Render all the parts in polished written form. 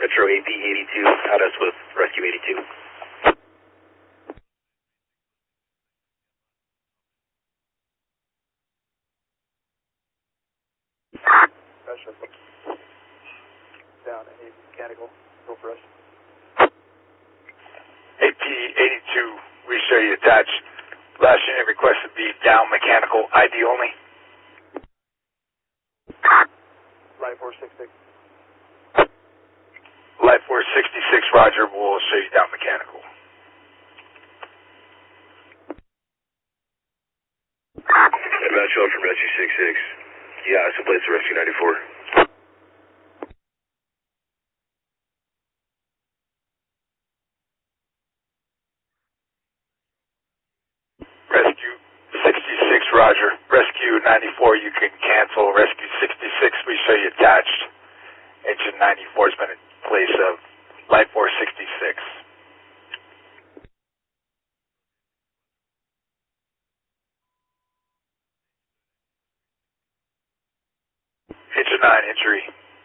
Metro AP 82, out us with Rescue 82. Pressure. Down, any mechanical, go for us. AP 82, we show you attached. Last unit request would be down mechanical, ID only. Light 466. Light 466, roger, we'll show you down mechanical. Metro from Rescue 66. Yeah, so place to Rescue 94. Rescue 66, roger. Rescue 94, you can cancel. Rescue 66, we show you attached. Engine 94 has been in place of Light 466. Engine 9 injury.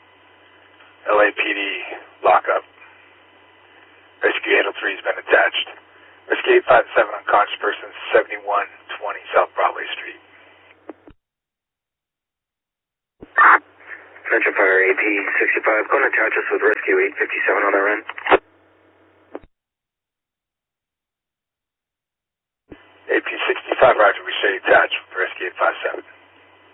LAPD lockup. Rescue 803 has been attached. Rescue 857 unconscious person, 7120 South Broadway Street. Metro Fire AP 65, go and attach us with Rescue 857 on our end. AP 65, roger, we show you attached with Rescue 857.